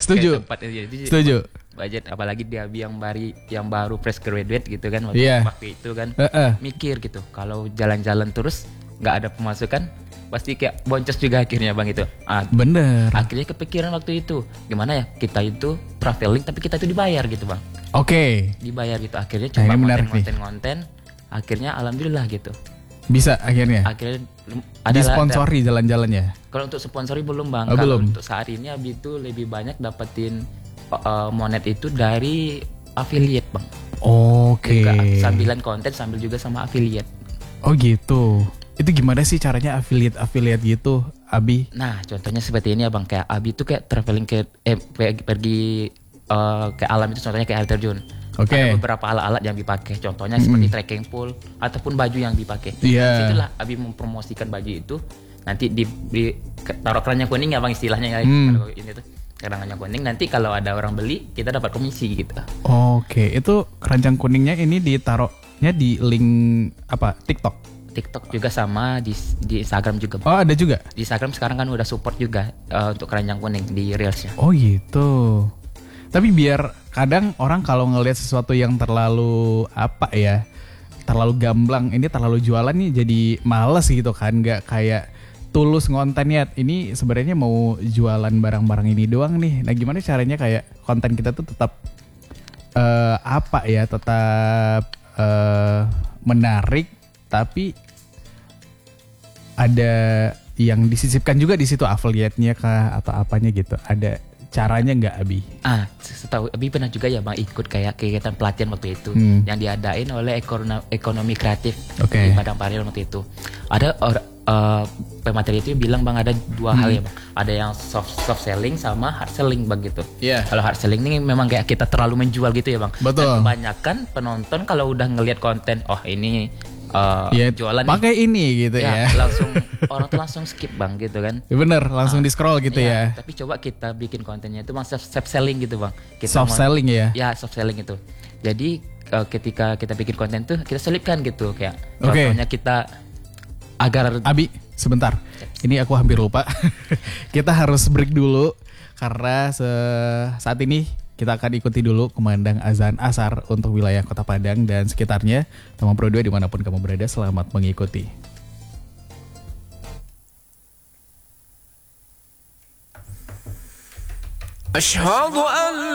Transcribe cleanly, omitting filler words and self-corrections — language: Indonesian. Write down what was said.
Setuju. Tempat itu. Setuju. Budget apalagi dia yang baru fresh graduate gitu kan Iya. waktu itu kan mikir gitu kalau jalan-jalan terus nggak ada pemasukan pasti kayak boncos juga akhirnya bang itu. Bener. Akhirnya kepikiran waktu itu gimana ya kita itu traveling tapi kita itu dibayar gitu bang. Oke. Dibayar gitu akhirnya coba konten akhirnya alhamdulillah gitu. Bisa akhirnya ada disponsori jalan-jalannya. Kalau untuk sponsori belum bang. Belum. Untuk saat ini Abi itu lebih banyak dapetin monet itu dari affiliate bang. Oke. Sambilan konten sambil juga sama affiliate. Oh gitu. Itu gimana sih caranya affiliate gitu, Abi? Nah contohnya seperti ini ya bang, kayak Abi itu kayak traveling pergi ke alam itu contohnya kayak air terjun. Oke. Ada beberapa alat-alat yang dipakai, contohnya seperti trekking pole ataupun baju yang dipakai. Iya. Itulah Abi mempromosikan baju itu. Nanti di taruh keranjang kuning ya bang istilahnya ya. Kalau ini tuh keranjang kuning, nanti kalau ada orang beli kita dapat komisi gitu. Oke, itu keranjang kuningnya ini ditaruhnya di link apa? TikTok juga sama di Instagram juga. Oh ada juga? Di Instagram sekarang kan udah support juga untuk keranjang kuning di Reelsnya. Oh gitu. Tapi biar kadang orang kalau ngelihat sesuatu yang terlalu terlalu gamblang, ini terlalu jualan nih jadi males gitu kan, nggak kayak tulus ngontennya. Ini sebenarnya mau jualan barang-barang ini doang nih. Nah gimana caranya kayak konten kita tuh tetap tetap menarik, tapi ada yang disisipkan juga di situ affiliate-nya kah atau apanya gitu. Ada caranya nggak Abi? Setahu Abi pernah juga ya bang ikut kayak kegiatan pelatihan waktu itu yang diadain oleh ekonomi kreatif di Padang Pariaman waktu itu. Ada pemateri itu bilang bang ada dua hal ya bang. Ada yang soft selling sama hard selling bang gitu. Kalau hard selling ini memang kayak kita terlalu menjual gitu ya bang. Betul. Dan kebanyakan penonton kalau udah ngelihat konten, oh ini jualan pakai ini gitu ya. Langsung orang tuh langsung skip bang gitu kan. Bener, langsung di scroll gitu ya. Tapi coba kita bikin kontennya itu bang soft selling gitu bang. Selling ya? Ya soft selling itu. Jadi ketika kita bikin konten tuh kita selipkan gitu kayak contohnya kita agar Abi sebentar. Ini aku hampir lupa. Kita harus break dulu karena saat ini kita akan ikuti dulu kumandang azan asar untuk wilayah Kota Padang dan sekitarnya. Teman Pro 2 dimanapun kamu berada, selamat mengikuti. Asyhadu an